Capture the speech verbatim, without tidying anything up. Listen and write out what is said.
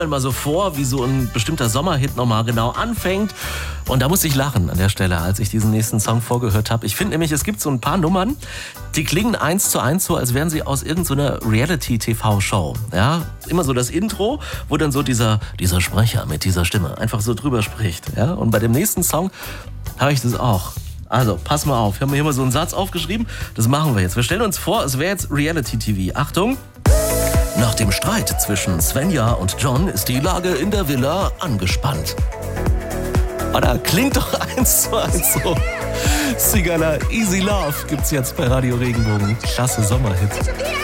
mal so vor, wie so ein bestimmter Sommerhit nochmal genau anfängt. Und da musste ich lachen an der Stelle, als ich diesen nächsten Song vorgehört habe. Ich finde nämlich, es gibt so ein paar Nummern, die klingen eins zu eins so, als wären sie aus irgendeiner Reality-T V-Show. Ja? Immer so das Intro, wo dann so dieser, dieser Sprecher mit dieser Stimme einfach so drüber spricht. Ja? Und bei dem nächsten Song habe ich das auch. Also, pass mal auf. Wir haben hier mal so einen Satz aufgeschrieben. Das machen wir jetzt. Wir stellen uns vor, es wäre jetzt Reality-T V. Achtung! Nach dem Streit zwischen Svenja und John ist die Lage in der Villa angespannt. Oder klingt doch eins zu eins so. Sigala Easy Love gibt's jetzt bei Radio Regenbogen. Klasse Sommerhit.